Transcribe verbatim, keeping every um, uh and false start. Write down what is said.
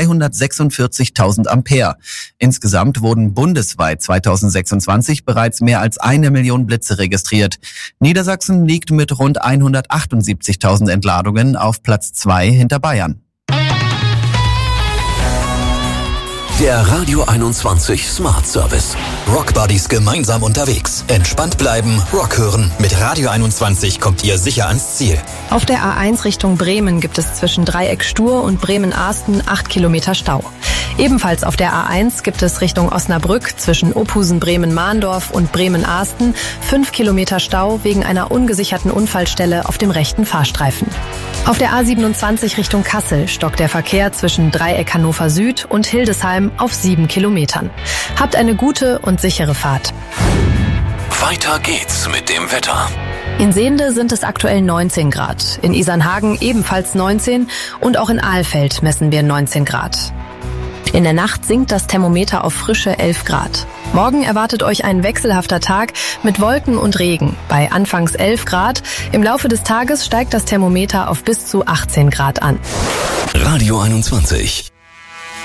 zweihundertsechsundvierzigtausend Ampere. Insgesamt wurden bundesweit zweitausendsechsundzwanzig bereits mehr als eine Million Blitze registriert. Niedersachsen liegt mit rund hundertachtundsiebzigtausend Entladungen auf Platz zwei hinter Bayern. Der Radio einundzwanzig Smart Service. Rock Buddies gemeinsam unterwegs. Entspannt bleiben, Rock hören. Mit Radio einundzwanzig kommt ihr sicher ans Ziel. Auf der A eins Richtung Bremen gibt es zwischen Dreieck Stur und Bremen-Ahsten acht Kilometer Stau. Ebenfalls auf der A eins gibt es Richtung Osnabrück zwischen Ophusen-Bremen-Mahndorf und Bremen-Ahsten fünf Kilometer Stau wegen einer ungesicherten Unfallstelle auf dem rechten Fahrstreifen. Auf der A siebenundzwanzig Richtung Kassel stockt der Verkehr zwischen Dreieck Hannover Süd und Hildesheim auf sieben Kilometern. Habt eine gute und sichere Fahrt. Weiter geht's mit dem Wetter. In Sehnde sind es aktuell neunzehn Grad, in Isernhagen ebenfalls neunzehn und auch in Ahlfeld messen wir neunzehn Grad. In der Nacht sinkt das Thermometer auf frische elf Grad. Morgen erwartet euch ein wechselhafter Tag mit Wolken und Regen bei anfangs elf Grad. Im Laufe des Tages steigt das Thermometer auf bis zu achtzehn Grad an. Radio einundzwanzig.